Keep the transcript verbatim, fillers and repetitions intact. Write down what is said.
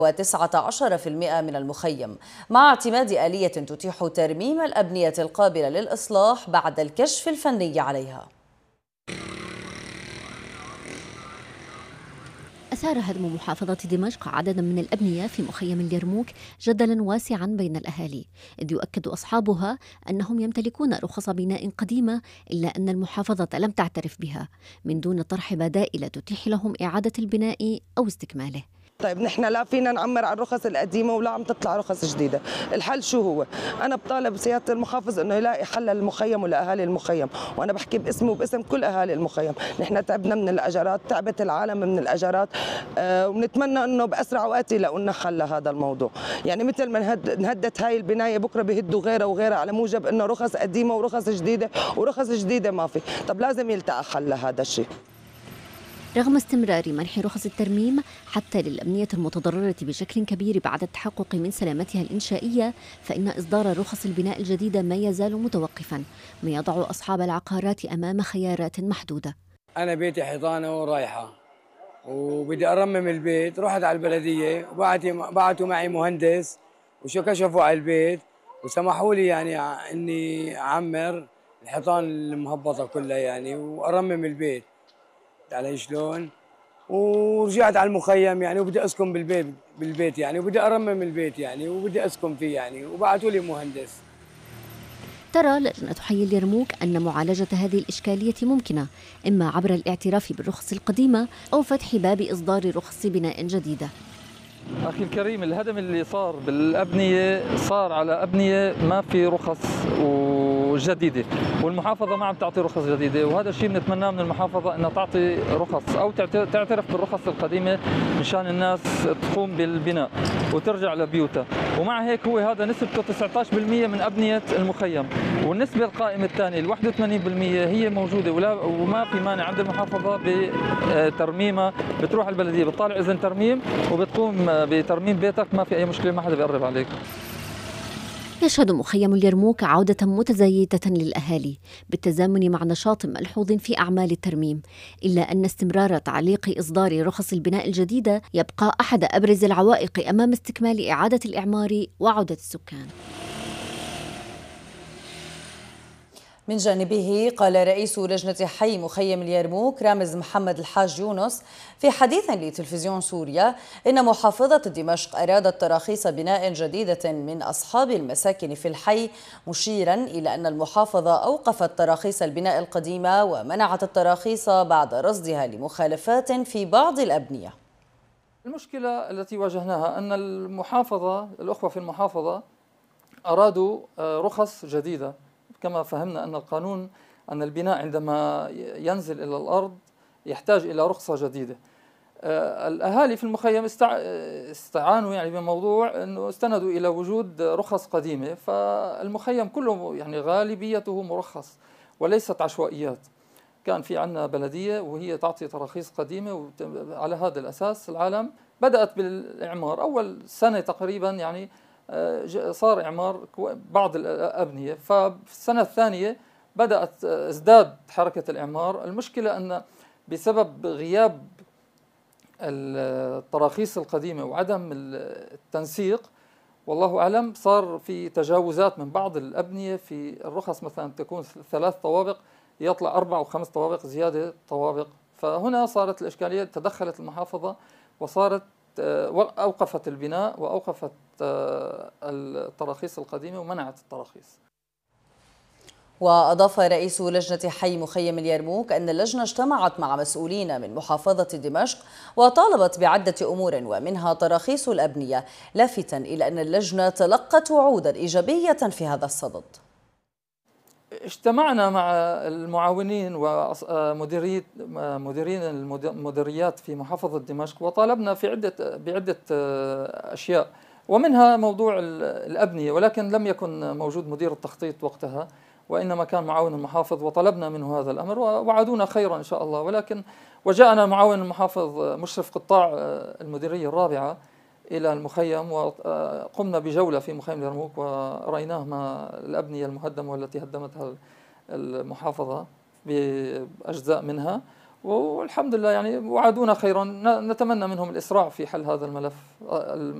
وتسعة عشر بالمئة من المخيم، مع اعتماد آلية تتيح ترميم الأبنية القابلة للإصلاح بعد الكشف الفني عليها. أثار هدم محافظة دمشق عددا من الأبنية في مخيم اليرموك جدلا واسعا بين الأهالي، إذ يؤكد أصحابها أنهم يمتلكون رخص بناء قديمة إلا أن المحافظة لم تعترف بها من دون طرح بدائل تتيح لهم إعادة البناء أو استكماله. طيب نحن لا فينا نعمر على الرخص القديمه ولا عم تطلع رخص جديده، الحل شو هو؟ انا بطالب سياده المحافظ انه يلاقي حل للمخيم ولاهالي المخيم، وانا بحكي باسمي وباسم كل اهالي المخيم، نحن تعبنا من الاجارات، تعبت العالم من الاجارات، آه ونتمنى انه باسرع وقت يلاقوا لنا حل لهذا الموضوع، يعني مثل ما انهدت هاي البنايه بكره بيهدوا غيرها وغيرها على موجب انه رخص قديمه ورخص جديده ورخص جديده ما في، طب لازم يلتقى حل لهذا الشيء. رغم استمرار منح رخص الترميم حتى للأبنية المتضررة بشكل كبير بعد التحقق من سلامتها الإنشائية، فإن إصدار رخص البناء الجديدة ما يزال متوقفا، ما يضع أصحاب العقارات أمام خيارات محدودة. أنا بيتي حيطانة ورايحة وبدي أرمم البيت، رحت على البلدية وبعتوا معي مهندس وشو كشفوا على البيت وسمحوا لي يعني إني أعمر الحيطان المهبطة كلها يعني وأرمم البيت علي شلون، ورجعت على المخيم يعني وبدي اسكن بالبيت بالبيت يعني وبدي ارمم البيت يعني وبدي اسكن فيه يعني وبعثوا لي مهندس. ترى لجنة حي اليرموك أن معالجة هذه الإشكالية ممكنة إما عبر الاعتراف بالرخص القديمة أو فتح باب إصدار رخص بناء جديدة. أخي الكريم، الهدم اللي صار بالأبنية صار على أبنية ما في رخص وجديدة، والمحافظة ما عم تعطي رخص جديدة، وهذا الشيء بنتمناه من المحافظة أنها تعطي رخص أو تعترف بالرخص القديمة مشان الناس تقوم بالبناء وترجع لبيوتها. ومع هيك هو هذا نسبته تسعة عشر بالمئة من أبنية المخيم، والنسبة القائمة الثانية ال واحد وثمانين بالمئة هي موجودة ولا وما في مانع عند المحافظة بترميمها، بتروح البلدية بتطالع إذن ترميم وبتقوم بترميم بيتك، ما في أي مشكلة، ما حدا بيقرب عليك. يشهد مخيم اليرموك عودة متزايدة للأهالي بالتزامن مع نشاط ملحوظ في أعمال الترميم، إلا أن استمرار تعليق إصدار رخص البناء الجديدة يبقى أحد أبرز العوائق أمام استكمال إعادة الإعمار وعودة السكان. من جانبه قال رئيس لجنة حي مخيم اليرموك رامز محمد الحاج يونس في حديث لتلفزيون سوريا إن محافظة دمشق أرادت تراخيص بناء جديدة من أصحاب المساكن في الحي، مشيرا إلى أن المحافظة أوقفت تراخيص البناء القديمة ومنعت التراخيص بعد رصدها لمخالفات في بعض الأبنية. المشكلة التي واجهناها أن المحافظة الأخوة في المحافظة أرادوا رخص جديدة، كما فهمنا أن القانون أن البناء عندما ينزل إلى الأرض يحتاج إلى رخصة جديدة. الأهالي في المخيم استعانوا يعني بموضوع أنه استندوا إلى وجود رخص قديمة، فالمخيم كله يعني غالبيته مرخص وليست عشوائيات. كان في عندنا بلدية وهي تعطي تراخيص قديمة، وعلى هذا الأساس العالم بدأت بالإعمار. أول سنة تقريبا يعني صار إعمار بعض الأبنية، ففي السنة الثانية بدأت ازداد حركة الإعمار. المشكلة أن بسبب غياب التراخيص القديمة وعدم التنسيق والله أعلم صار في تجاوزات من بعض الأبنية في الرخص، مثلا تكون ثلاث طوابق يطلع أربع وخمس طوابق زيادة طوابق. فهنا صارت الإشكالية، تدخلت المحافظة وصارت أوقفت البناء وأوقفت التراخيص القديمة ومنعت التراخيص. وأضاف رئيس لجنة حي مخيم اليرموك أن اللجنة اجتمعت مع مسؤولين من محافظة دمشق وطالبت بعدة أمور ومنها تراخيص الأبنية، لافتا إلى أن اللجنة تلقت وعودا إيجابية في هذا الصدد. اجتمعنا مع المعاونين ومديرين مديرين المديريات في محافظة دمشق وطالبنا في عدة بعدة أشياء، ومنها موضوع الأبنية، ولكن لم يكن موجود مدير التخطيط وقتها وإنما كان معاون المحافظ، وطلبنا منه هذا الأمر ووعدونا خيرا إن شاء الله. ولكن وجاءنا معاون المحافظ مشرف قطاع المديرية الرابعة إلى المخيم وقمنا بجولة في مخيم اليرموك ورأيناه ما الأبنية المهدمة والتي هدمتها المحافظة بأجزاء منها، والحمد لله يعني وعدونا خيرا، نتمنى منهم الإسراع في حل هذا الملف.